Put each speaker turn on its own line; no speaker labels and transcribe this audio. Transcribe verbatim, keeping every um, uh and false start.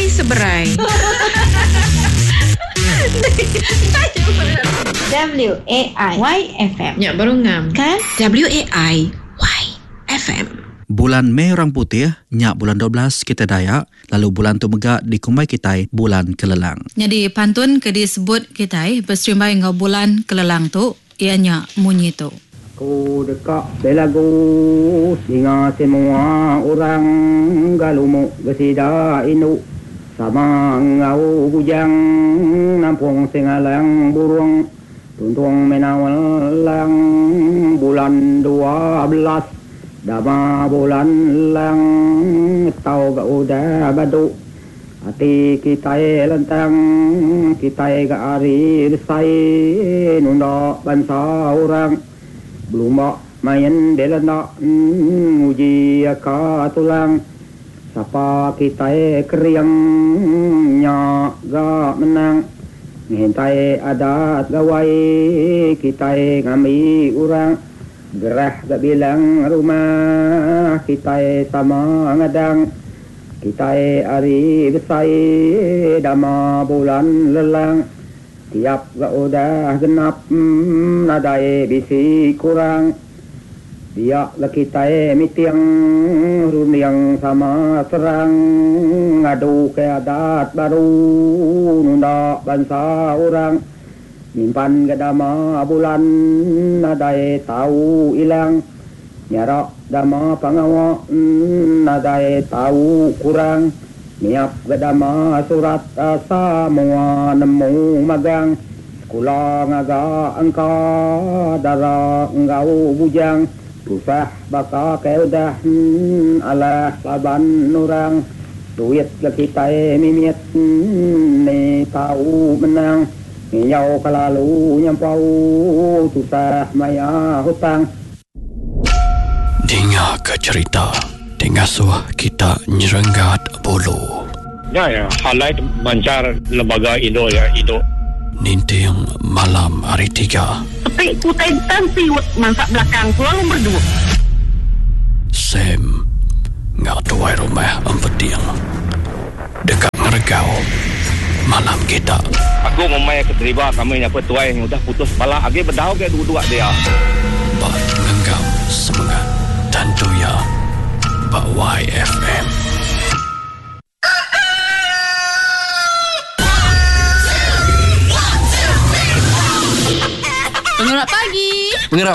Ai seberai.
W A I Y F M.
Ya, baru ngam.
Kan?
W A I Y F M.
Bulan Mei orang putih, nyak bulan dua belas kita Dayak, lalu bulan tu megak di Kumbai Kitai bulan Kelelang.
Jadi pantun ke disebut Kitai berserimbai ngau bulan Kelelang tu, ianya munyi tu.
Ku dekat belagu singa semua orang galumu gesida inu sama ngau bujang nampung singalang burung tuntung menawalang bulan dua belas dama bulan lang tau ga udah badu hati kita lentang kita ga ari desai nunda bansa orang belum main delana uji ka tulang sapa kita keriang nya ga menang ngintai adat gawai kita ngami urang gerah ga bilang rumah kita sama ngadang kita ari besai dama bulan lelang tiap ga udah genap hmm, nadai bisi kurang dia la kita mitiang runiang sama serang ngadu ke adat baru nunda bansa orang nyimpan gadama bulan nadai tahu ilang nyara dama pangawa nadai tahu kurang niap gadama surat asa mua nemu magang sekolah ngaga angka dara ngau bujang rusah baka keudah hmm, ala laban nurang duit lagi kita mimiet hmm, ni tahu menang nyau kalalu nyampau susah maya hutang.
Dengar ke cerita Tengasuh kita nyerenggat bulu.
Ya, ya. Highlight mancar lembaga Indo ya, Indo.
Ninting malam hari tiga.
Tapi kutai tansi mansak belakang selalu berdua.
Sam ngak tuai rumah empetiang. Dekat ngeregau malam kita.
Aku memang keterlibat kami apa tuai yang udah putus bala agi berdau ke dua-dua dia.
But